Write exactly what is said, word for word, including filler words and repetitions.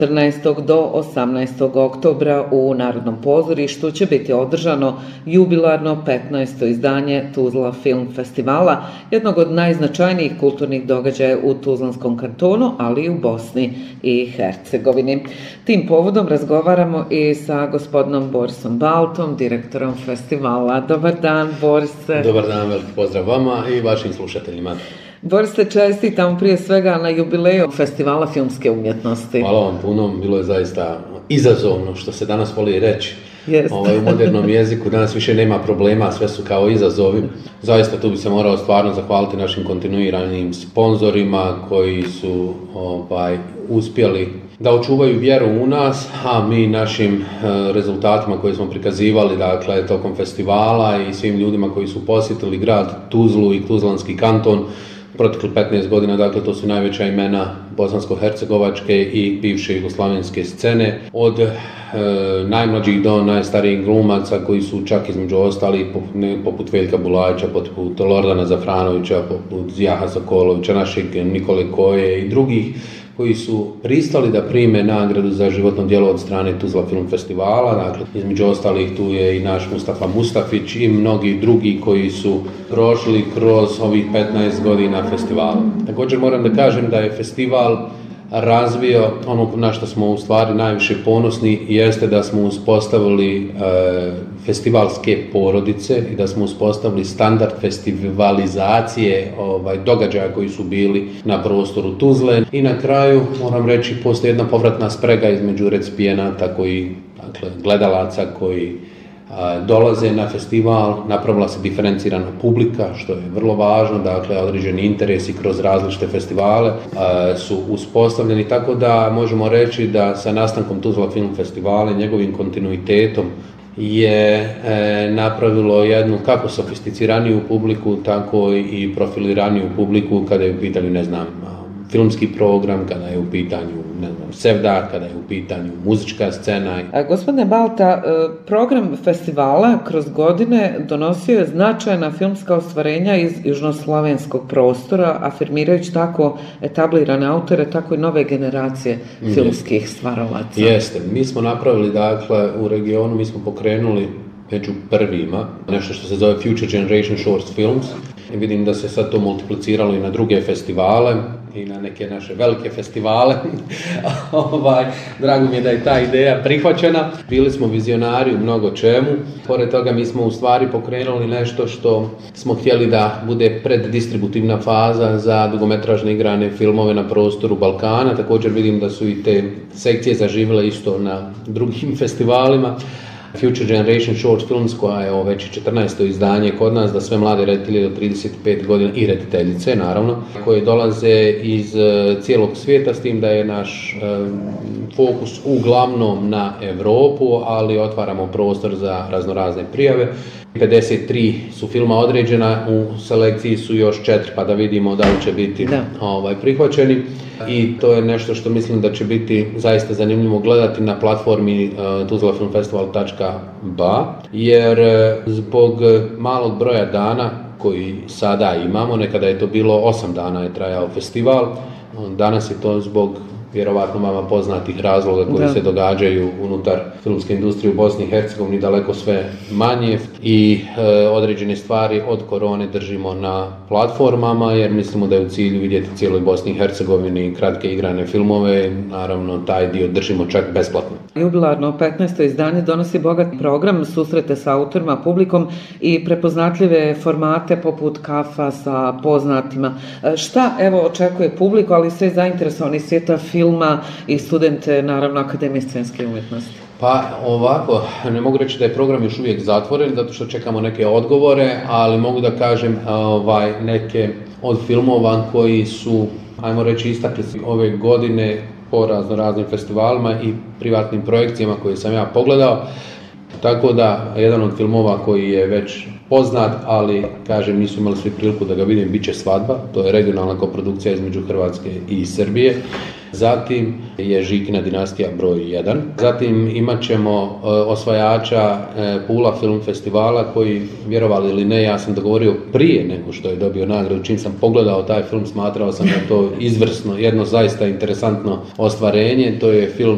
četrnaestog do osamnaestog oktobra u Narodnom pozorištu će biti održano jubilarno petnaesto izdanje Tuzla Film Festivala, jednog od najznačajnijih kulturnih događaja u Tuzlanskom kantonu, ali i u Bosni i Hercegovini. Tim povodom razgovaramo i sa gospodinom Borisom Baltom, direktorom festivala. Dobar dan, Borise. Dobar dan, veliki pozdrav vama i vašim slušateljima. Borise, čestitam prije svega na jubileju Festivala filmske umjetnosti. Hvala vam puno, bilo je zaista izazovno, što se danas voli reći. Ovaj, u modernom jeziku danas više nema problema, sve su kao izazovi. Zaista tu bi se morao stvarno zahvaliti našim kontinuiranim sponzorima koji su ovaj, uspjeli da očuvaju vjeru u nas, a mi našim e, rezultatima koje smo prikazivali, dakle, tokom festivala i svim ljudima koji su posjetili grad Tuzlu i Tuzlanski kanton proteklih petnaest godina, dakle, to su najveća imena bosansko-hercegovačke i bivše jugoslavenske scene, od e, najmlađih do najstarijih glumaca koji su čak između ostali poput, ne, poput Veljka Bulajića, poput Lordana Zafranovića, poput Zijaha Sokolovića, našeg Nikole Koje i drugih koji su pristali da prime nagradu za životno djelo od strane Tuzla Film Festivala. Dakle, između ostalih tu je i naš Mustafa Mustafić i mnogi drugi koji su prošli kroz ovih petnaest godina festivala. Također moram da kažem da je festival razvio ono na što smo u stvari najviše ponosni, jeste da smo uspostavili e, festivalske porodice i da smo uspostavili standard festivalizacije ovaj, događaja koji su bili na prostoru Tuzle. I na kraju moram reći, postoji jedna povratna sprega između recipijenata koji, dakle, gledalaca koji dolaze na festival, napravila se diferencirana publika, što je vrlo važno, dakle, određeni interesi kroz različite festivale su uspostavljeni, tako da možemo reći da sa nastankom Tuzla Film Festivala i njegovim kontinuitetom je e, napravilo jednu kako sofisticiraniju publiku, tako i profiliraniju publiku kada je u pitanju, ne znam, filmski program, kada je u pitanju, ne znam, sevda, kada je u pitanju muzička scena. A, gospodine Balta, program festivala kroz godine donosio je značajna filmska ostvarenja iz južnoslavenskog prostora, afirmirajući tako etablirane autore, tako i nove generacije filmskih stvaralaca. Jeste, mi smo napravili, dakle, u regionu, mi smo pokrenuli među prvima nešto što se zove Future Generation Short Films. I vidim da se sad to multipliciralo i na druge festivale i na neke naše velike festivale. ovaj, drago mi je da je ta ideja prihvaćena. Bili smo vizionari u mnogo čemu. Pored toga mi smo u stvari pokrenuli nešto što smo htjeli da bude preddistributivna faza za dugometražne igrane filmove na prostoru Balkana. Također vidim da su i te sekcije zaživjele isto na drugim festivalima. Future Generation Short Films, koja je ovo već četrnaesto izdanje kod nas, da sve mlade reditelje do trideset pet godina i rediteljice, naravno, koje dolaze iz uh, cijelog svijeta, s tim da je naš um, fokus uglavnom na Europu, ali otvaramo prostor za raznorazne prijave. pedeset tri su filma određena, u selekciji su još četiri, pa da vidimo da li će biti da. Ovaj, prihvaćeni. I to je nešto što mislim da će biti zaista zanimljivo gledati na platformi uh, tuzla film festival točka ba, jer uh, zbog malog broja dana koji sada imamo, nekada je to bilo osam dana je trajao festival, danas je to zbog vjerovatno vama poznatih razloga koji da. se događaju unutar filmske industrije u Bosni i Hercegovini daleko sve manje i e, određene stvari od korone držimo na platformama, jer mislimo da je u cilju vidjeti cijeloj Bosni i Hercegovini kratke igrane filmove, naravno taj dio držimo čak besplatno. Jubilarno petnaesto izdanje donosi bogat program, susrete sa autorima, publikom i prepoznatljive formate poput kafa sa poznatima. Šta evo očekuje publiku, ali sve zainteresovani svijeta filma i studente, naravno, Akademije scenske umjetnosti? Pa ovako, ne mogu reći da je program još uvijek zatvoren, zato što čekamo neke odgovore, ali mogu da kažem ovaj, neke od filmova koji su, ajmo reći, istakli ove godine po razno raznim festivalima i privatnim projekcijama koje sam ja pogledao. Tako da, jedan od filmova koji je već poznat, ali, kažem, nisu imali svi priliku da ga vidim, bit će Svadba. To je regionalna koprodukcija između Hrvatske i Srbije. Zatim je Žikina dinastija broj jedan. Zatim imat ćemo e, osvajača e, Pula Film Festivala koji, vjerovali ili ne, ja sam dogovorio prije nego što je dobio nagradu. Čim sam pogledao taj film, smatrao sam da to izvrsno, jedno zaista interesantno ostvarenje. To je film